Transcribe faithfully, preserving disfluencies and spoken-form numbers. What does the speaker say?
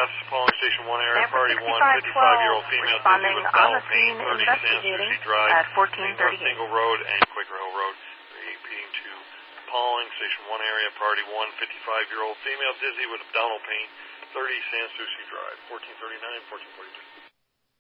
Yes, Pauling Station one area, Sample party one, sixty-five twelve, fifty-five-year-old female dizzy responding with on abdominal the pain, scene, thirty San investigating Souci Drive, at fourteen North thirty-eight. Single Road and Quaker Hill Road, repeating to Pauling Station one area, party one, fifty-five-year-old female dizzy with abdominal pain, thirty San Souci Drive, fourteen thirty-nine, fourteen forty-two.